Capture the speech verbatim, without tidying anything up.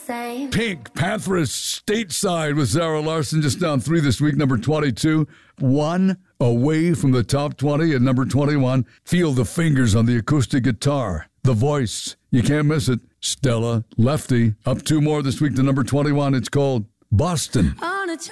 same. Pink Panthers stateside with Zara Larson just down three this week, number twenty-two. One away from the top twenty at number twenty-one. Feel the fingers on the acoustic guitar. The voice. You can't miss it. Stella Lefty up two more this week to number twenty-one. It's called Boston. On a